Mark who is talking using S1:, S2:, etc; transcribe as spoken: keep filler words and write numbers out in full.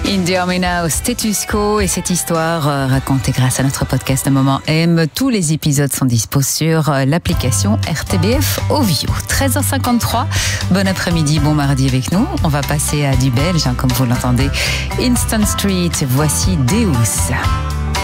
S1: Indie Army Now, Status Quo, et cette histoire euh, racontée grâce à notre podcast Moment M. Tous les épisodes sont dispo sur euh, l'application R T B F Ovio. treize heures cinquante-trois, bon après-midi, bon mardi avec nous. On va passer à du belge, hein, comme vous l'entendez. Instant Street, voici Deus.